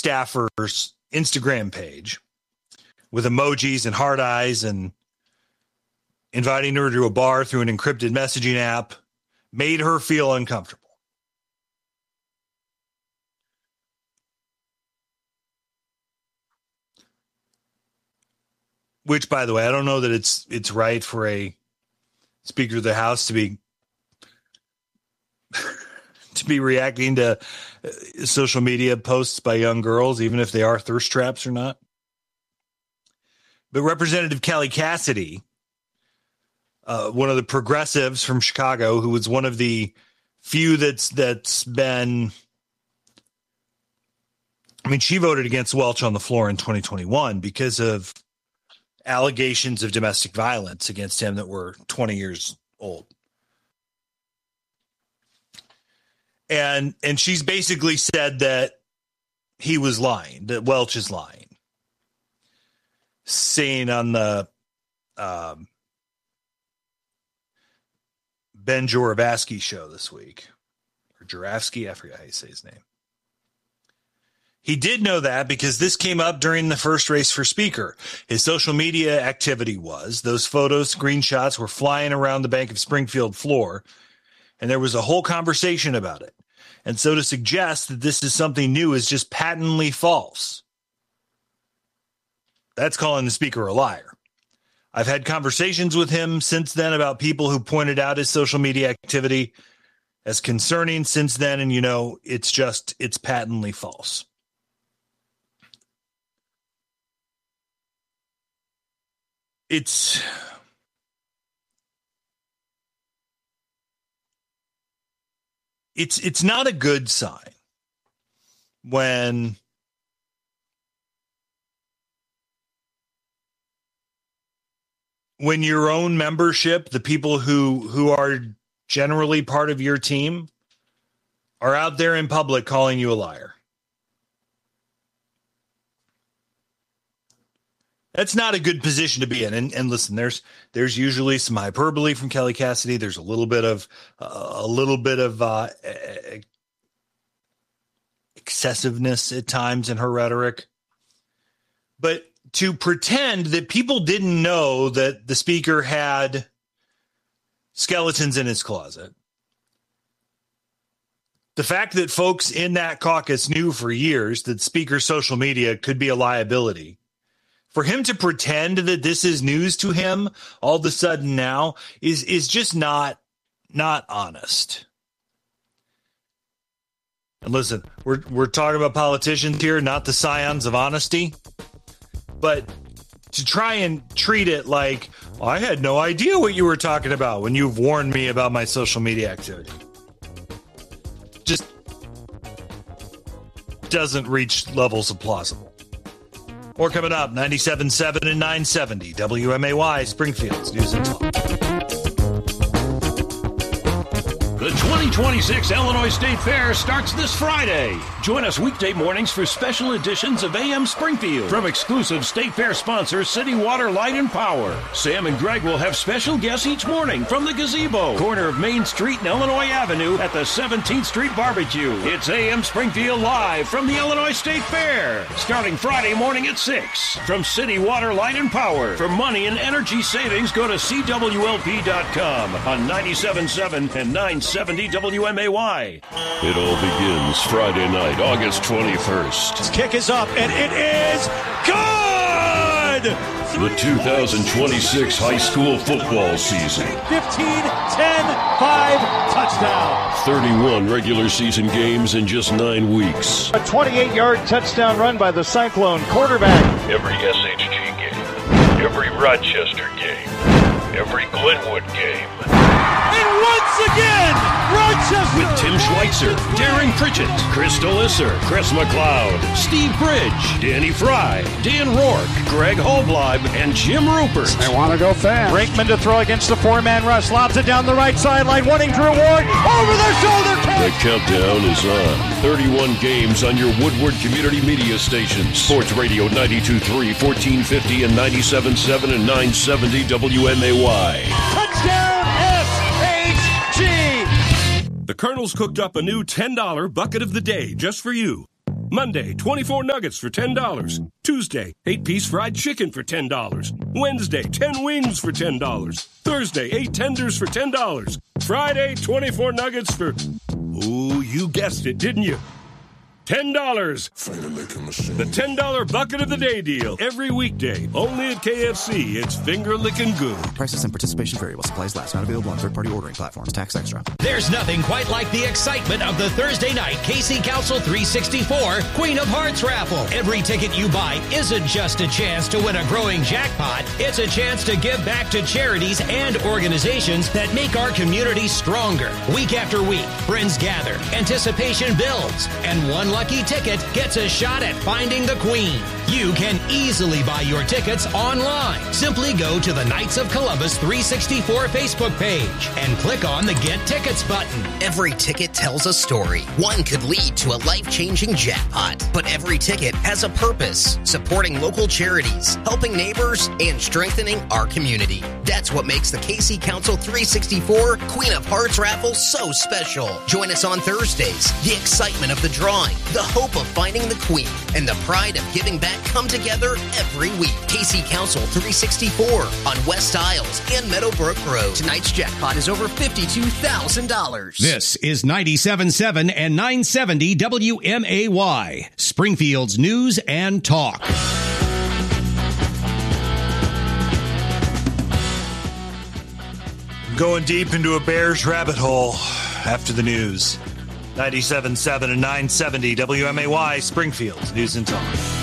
staffer's Instagram page with emojis and heart eyes and inviting her to a bar through an encrypted messaging app made her feel uncomfortable. Which, by the way, I don't know that it's right for a Speaker of the House to be reacting to social media posts by young girls, even if they are thirst traps or not. But Representative Kelly Cassidy, one of the progressives from Chicago, who was one of the few that's been, I mean, she voted against Welch on the floor in 2021 because of allegations of domestic violence against him that were 20 years old. And she's basically said that he was lying, that Welch is lying. Saying on the Ben Joravsky show this week, or Joravsky, I forget how you say his name. He did know that because this came up during the first race for Speaker. His social media activity was, those photos, screenshots were flying around the Bank of Springfield floor, and there was a whole conversation about it. And so to suggest that this is something new is just patently false. That's calling the Speaker a liar. I've had conversations with him since then about people who pointed out his social media activity as concerning since then, and it's patently false. It's not a good sign when your own membership, the people who are generally part of your team, are out there in public calling you a liar. That's not a good position to be in. And listen, there's usually some hyperbole from Kelly Cassidy. There's a little bit of excessiveness at times in her rhetoric. But to pretend that people didn't know that the Speaker had skeletons in his closet, the fact that folks in that caucus knew for years that Speaker's social media could be a liability, for him to pretend that this is news to him all of a sudden now is just not honest. And listen, we're talking about politicians here, not the scions of honesty. But to try and treat it like, I had no idea what you were talking about when you've warned me about my social media activity, just doesn't reach levels of plausible. More coming up, 97.7 and 970 WMAY, Springfield's News and Talk. The 2026 Illinois State Fair starts this Friday. Join us weekday mornings for special editions of AM Springfield from exclusive State Fair sponsor City Water, Light and Power. Sam and Greg will have special guests each morning from the gazebo, corner of Main Street and Illinois Avenue at the 17th Street Barbecue. It's AM Springfield live from the Illinois State Fair, starting Friday morning at 6. From City Water, Light and Power. For money and energy savings, go to CWLP.com on 97.7 and 970 WMAY. It all begins Friday night, August 21st. This kick is up, and it is good! The 2026 high school football season. 15, 10, 5, touchdown. 31 regular season games in just 9 weeks. A 28-yard touchdown run by the Cyclone quarterback. Every SHG game, every Rochester game, every Glenwood game. And once again, Rochester! With Tim Schweitzer, Darren Pritchett, Crystal Isser, Chris McLeod, Steve Bridge, Danny Fry, Dan Rourke, Greg Holbleib, and Jim Rupert. They want to go fast. Brinkman to throw against the four-man rush. Lobs it down the right sideline, wanting Drew Ward. Over their shoulder catch! The countdown is on. 31 games on your Woodward Community Media stations. Sports Radio 92.3, 1450, and 97.7 and 970 WMAY. Touchdown SHG! The Colonel's cooked up a new $10 bucket of the day just for you. Monday, 24 nuggets for $10. Tuesday, 8-piece fried chicken for $10. Wednesday, 10 wings for $10. Thursday, 8 tenders for $10. Friday, 24 nuggets for, ooh, you guessed it, didn't you? $10. The $10 bucket of the day deal. Every weekday. Only at KFC. It's finger licking good. Prices and participation vary while supplies last. Not available on third-party ordering platforms. Tax extra. There's nothing quite like the excitement of the Thursday night KC Council 364 Queen of Hearts raffle. Every ticket you buy isn't just a chance to win a growing jackpot. It's a chance to give back to charities and organizations that make our community stronger. Week after week, friends gather, anticipation builds, and one lucky ticket gets a shot at finding the Queen. You can easily buy your tickets online. Simply go to the Knights of Columbus 364 Facebook page and click on the Get Tickets button. Every ticket tells a story. One could lead to a life-changing jackpot. But every ticket has a purpose. Supporting local charities, helping neighbors, and strengthening our community. That's what makes the KC Council 364 Queen of Hearts raffle so special. Join us on Thursdays. The excitement of the drawing, the hope of finding the Queen, and the pride of giving back come together every week. KC Council 364 on West Isles and Meadowbrook Road. Tonight's jackpot is over $52,000. This is 97.7 and 970 WMAY, Springfield's News and Talk. Going deep into a Bears rabbit hole after the news. 97.7 and 970 WMAY, Springfield's News and Talk.